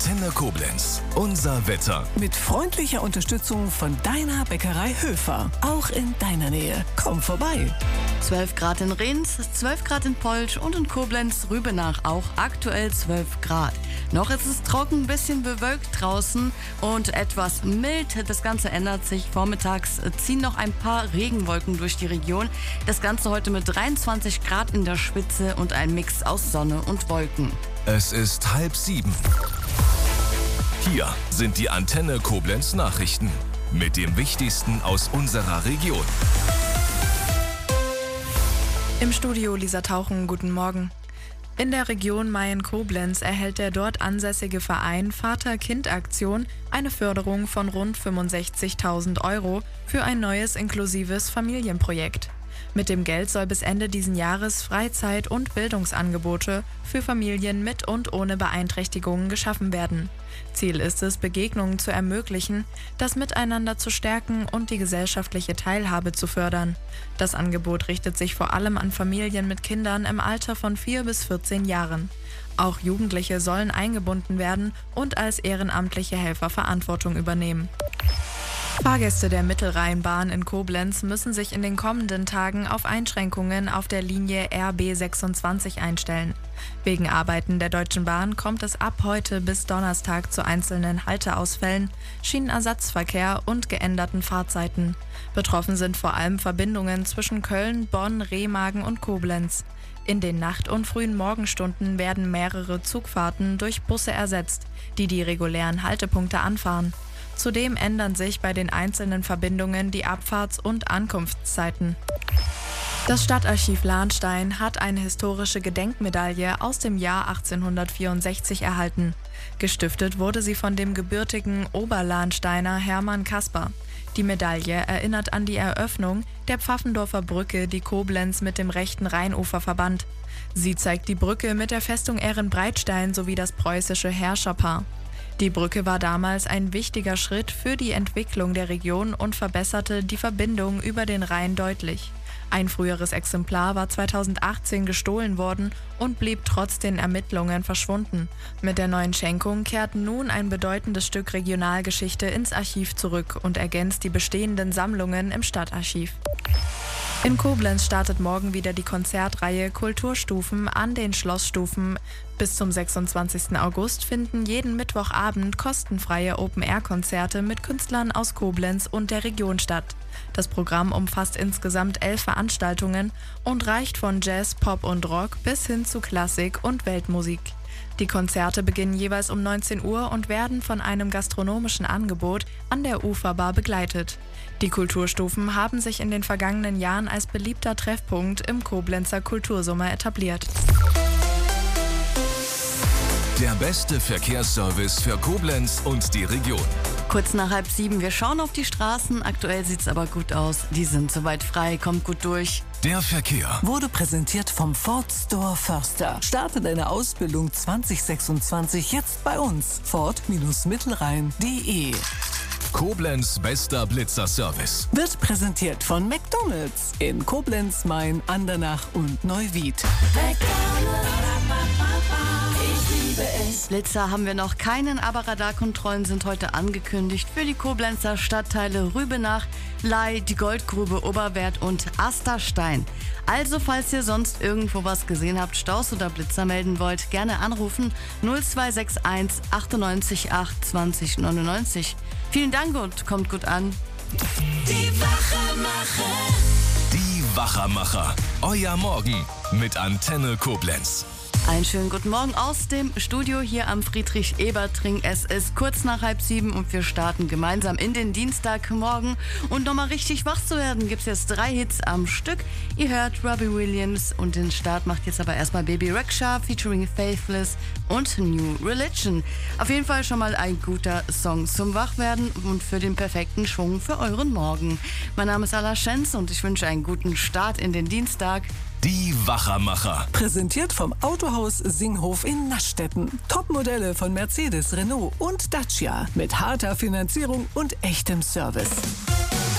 Antenne Koblenz. Unser Wetter. Mit freundlicher Unterstützung von deiner Bäckerei Höfer. Auch in deiner Nähe. Komm vorbei. 12 Grad in Rehns, 12 Grad in Polch und in Koblenz-Rübenach auch aktuell 12 Grad. Noch ist es trocken, ein bisschen bewölkt draußen und etwas mild. Das Ganze ändert sich. Vormittags ziehen noch ein paar Regenwolken durch die Region. Das Ganze heute mit 23 Grad in der Spitze und ein Mix aus Sonne und Wolken. Es ist 6:30. Hier sind die Antenne Koblenz Nachrichten mit dem Wichtigsten aus unserer Region. Im Studio Lisa Tauchen, guten Morgen. In der Region Mayen-Koblenz erhält der dort ansässige Verein Vater-Kind-Aktion eine Förderung von rund 65.000 € für ein neues inklusives Familienprojekt. Mit dem Geld soll bis Ende diesen Jahres Freizeit- und Bildungsangebote für Familien mit und ohne Beeinträchtigungen geschaffen werden. Ziel ist es, Begegnungen zu ermöglichen, das Miteinander zu stärken und die gesellschaftliche Teilhabe zu fördern. Das Angebot richtet sich vor allem an Familien mit Kindern im Alter von 4 bis 14 Jahren. Auch Jugendliche sollen eingebunden werden und als ehrenamtliche Helfer Verantwortung übernehmen. Fahrgäste der Mittelrheinbahn in Koblenz müssen sich in den kommenden Tagen auf Einschränkungen auf der Linie RB 26 einstellen. Wegen Arbeiten der Deutschen Bahn kommt es ab heute bis Donnerstag zu einzelnen Halteausfällen, Schienenersatzverkehr und geänderten Fahrzeiten. Betroffen sind vor allem Verbindungen zwischen Köln, Bonn, Remagen und Koblenz. In den Nacht- und frühen Morgenstunden werden mehrere Zugfahrten durch Busse ersetzt, die die regulären Haltepunkte anfahren. Zudem ändern sich bei den einzelnen Verbindungen die Abfahrts- und Ankunftszeiten. Das Stadtarchiv Lahnstein hat eine historische Gedenkmedaille aus dem Jahr 1864 erhalten. Gestiftet wurde sie von dem gebürtigen Oberlahnsteiner Hermann Kasper. Die Medaille erinnert an die Eröffnung der Pfaffendorfer Brücke, die Koblenz mit dem rechten Rheinufer verband. Sie zeigt die Brücke mit der Festung Ehrenbreitstein sowie das preußische Herrscherpaar. Die Brücke war damals ein wichtiger Schritt für die Entwicklung der Region und verbesserte die Verbindung über den Rhein deutlich. Ein früheres Exemplar war 2018 gestohlen worden und blieb trotz den Ermittlungen verschwunden. Mit der neuen Schenkung kehrt nun ein bedeutendes Stück Regionalgeschichte ins Archiv zurück und ergänzt die bestehenden Sammlungen im Stadtarchiv. In Koblenz startet morgen wieder die Konzertreihe Kulturstufen an den Schlossstufen. Bis zum 26. August finden jeden Mittwochabend kostenfreie Open-Air-Konzerte mit Künstlern aus Koblenz und der Region statt. Das Programm umfasst insgesamt 11 Veranstaltungen und reicht von Jazz, Pop und Rock bis hin zu Klassik und Weltmusik. Die Konzerte beginnen jeweils um 19 Uhr und werden von einem gastronomischen Angebot an der Uferbar begleitet. Die Kulturstufen haben sich in den vergangenen Jahren als beliebter Treffpunkt im Koblenzer Kultursommer etabliert. Der beste Verkehrsservice für Koblenz und die Region. Kurz nach 6:30, wir schauen auf die Straßen. Aktuell sieht es aber gut aus. Die sind soweit frei, kommt gut durch. Der Verkehr Wurde präsentiert vom Ford Store Förster. Starte deine Ausbildung 2026 jetzt bei uns. Ford-Mittelrhein.de. Koblenz bester Blitzerservice. Wird präsentiert von McDonald's in Koblenz, Main, Andernach und Neuwied. Blitzer haben wir noch keinen, aber Radarkontrollen sind heute angekündigt für die Koblenzer Stadtteile Rübenach, Ley, die Goldgrube Oberwert und Asterstein. Also falls ihr sonst irgendwo was gesehen habt, Staus oder Blitzer melden wollt, gerne anrufen 0261 98 8 20 99. Vielen Dank und kommt gut an. Die Wachermacher. Euer Morgen mit Antenne Koblenz. Einen schönen guten Morgen aus dem Studio hier am Friedrich-Ebert-Ring. Es ist kurz nach 6:30 und wir starten gemeinsam in den Dienstagmorgen. Und nochmal richtig wach zu werden, gibt es jetzt 3 Hits am Stück. Ihr hört Robbie Williams und den Start macht jetzt aber erstmal Baby Rexha featuring Faithless und New Religion. Auf jeden Fall schon mal ein guter Song zum Wachwerden und für den perfekten Schwung für euren Morgen. Mein Name ist Ala Schenz und ich wünsche einen guten Start in den Dienstag. Die Wachermacher. Präsentiert vom Autohaus Singhof in Naschstetten. Topmodelle von Mercedes, Renault und Dacia mit harter Finanzierung und echtem Service.